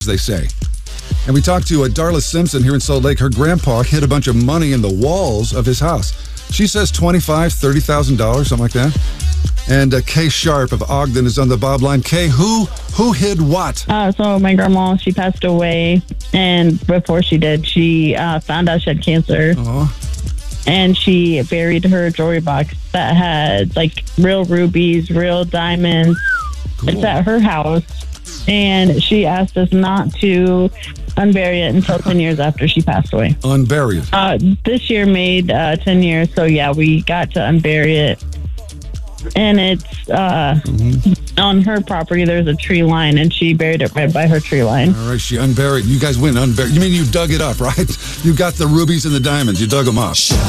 as they say. And we talked to Darla Simpson here in Salt Lake. Her grandpa hid a bunch of money in the walls of his house. She says $25,000, $30,000, something like that. And Kay Sharp of Ogden is on the Bob line. Kay, who hid what? So my grandma, she passed away, and before she did, she found out she had cancer. Oh. And she buried her jewelry box that had like real rubies, real diamonds. Cool. It's at her house, and she asked us not to unbury it until 10 years after she passed away. Unbury it. This year made 10 years, so yeah, we got to unbury it. And it's on her property. There's a tree line, and she buried it right by her tree line. All right, she unburied. You guys went unburied. You mean you dug it up, right? You got the rubies and the diamonds. You dug them up.